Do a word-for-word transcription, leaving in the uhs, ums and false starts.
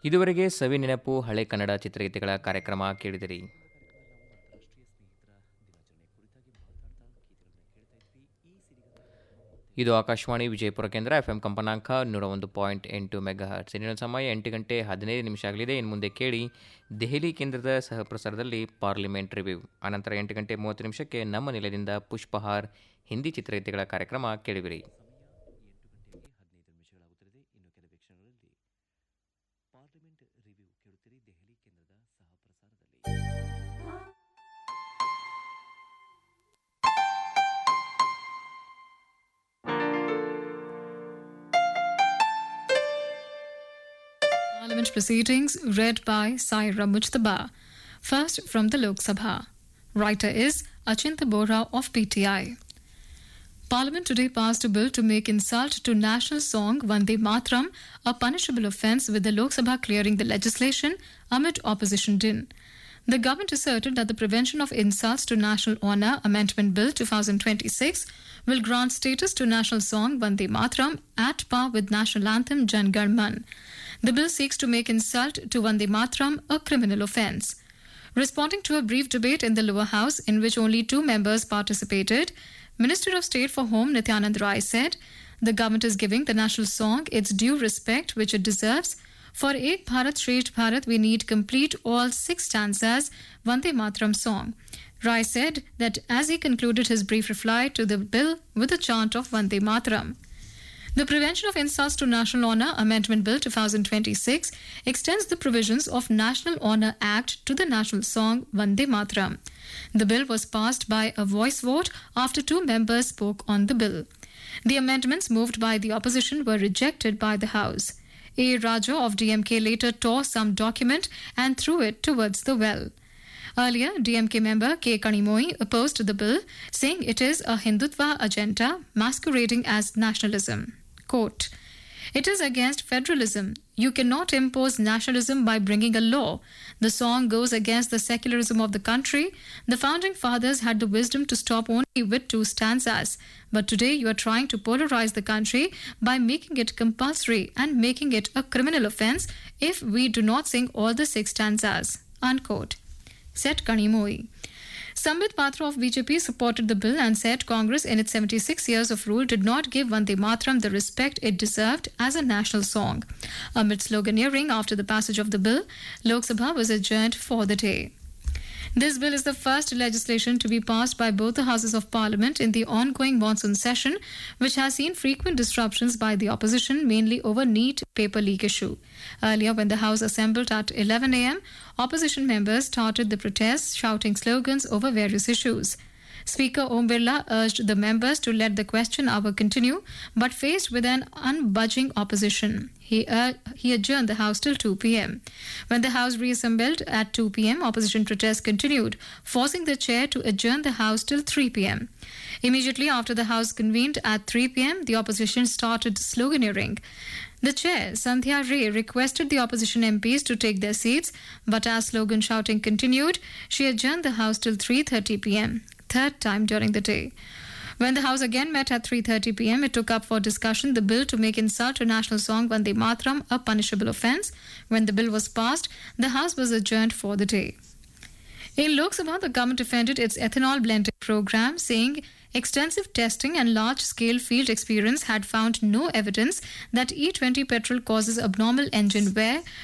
ಇದುವರೆಗೆ ಸವಿ ನೆನಪು ಹಳೆ ಕನ್ನಡ ಚಿತ್ರಗೀತೆಗಳ ಕಾರ್ಯಕ್ರಮ ಕೇಳಿದಿರಿ. ಇದು ಆಕಾಶವಾಣಿ ವಿಜಯಪುರ ಕೇಂದ್ರ ಎಫ್ ಎಂ ಕಂಪನಾಂಕ ನೂರ ಒಂದು ಪಾಯಿಂಟ್ ಎಂಟು ಮೆಗಾ ಹರ್ಟ್ಸ್. ಇನ್ನಿನ ಸಮಯ ಎಂಟು ಗಂಟೆ ಹದಿನೈದು ನಿಮಿಷ ಆಗಲಿದೆ. ಇನ್ನು ಮುಂದೆ ಕೇಳಿ ದೆಹಲಿ ಕೇಂದ್ರದ ಸಹಪ್ರಸಾರದಲ್ಲಿ ಪಾರ್ಲಿಮೆಂಟ್ ರಿವ್ಯೂ. ಅನಂತರ ಎಂಟು ಗಂಟೆ ಮೂವತ್ತು ನಿಮಿಷಕ್ಕೆ ನಮ್ಮ ನಿಲಯದಿಂದ ಪುಷ್ಪಹಾರ್ ಹಿಂದಿ ಚಿತ್ರಗೀತೆಗಳ ಕಾರ್ಯಕ್ರಮ ಕೇಳಿವಿರಿ. Parliament proceedings read by Saira Mujtaba. First from the Lok Sabha. Writer is Achinta Bora of P T I. Parliament today passed a bill to make insult to national song Vande Matram a punishable offence, with the Lok Sabha clearing the legislation amid opposition din. The government asserted that the Prevention of Insults to National Honour Amendment Bill twenty twenty-six will grant status to national song Vande Matram at par with national anthem Jan Gan Man. The bill seeks to make insult to Vande Matram a criminal offence. Responding to a brief debate in the lower house in which only two members participated, Minister of State for Home Nityanand Rai said the government is giving the national song its due respect which it deserves. For Ek Bharat Shresth Bharat, we need complete all six stanzas Vande Matram song. Rai said that as he concluded his brief reply to the bill with a chant of Vande Matram. The Prevention of Insults to National Honour Amendment Bill twenty twenty-six extends the provisions of National Honour Act to the national song Vande Matram. The bill was passed by a voice vote after two members spoke on the bill. The amendments moved by the opposition were rejected by the House. A. Raja of D M K later tore some document and threw it towards the well. Earlier, D M K member K. Kanimoi opposed the bill, saying it is a Hindutva agenda masquerading as nationalism. Quote, "It is against federalism. You cannot impose nationalism by bringing a law. The song goes against the secularism of the country. The founding fathers had the wisdom to stop only with two stanzas. But today you are trying to polarize the country by making it compulsory and making it a criminal offence if we do not sing all the six stanzas." Unquote, said Kanimoi. Sambit Patra of B J P supported the bill and said Congress in its seventy-six years of rule did not give Vande Matram the respect it deserved as a national song. Amid sloganeering after the passage of the bill, Lok Sabha was adjourned for the day. This bill is the first legislation to be passed by both the Houses of Parliament in the ongoing monsoon session, which has seen frequent disruptions by the opposition, mainly over NEET paper leak issue. Earlier, when the House assembled at eleven a.m., opposition members started the protests, shouting slogans over various issues. Speaker Om Birla urged the members to let the question hour continue, but faced with an unbudging opposition. He, uh, he adjourned the House till two p.m. When the House reassembled at two p.m., opposition protests continued, forcing the chair to adjourn the House till three p.m. Immediately after the House convened at three p.m., the opposition started sloganeering. The chair, Sandhya Ray, requested the opposition M Ps to take their seats, but as slogan shouting continued, she adjourned the House till three thirty p.m. third time during the day. When the House again met at three thirty p.m., it took up for discussion the bill to make insult to national song Vande Matram a punishable offence. When the bill was passed, the House was adjourned for the day. In Lok Sabha, the government defended its ethanol blending program, saying extensive testing and large-scale field experience had found no evidence that E twenty petrol causes abnormal engine wear,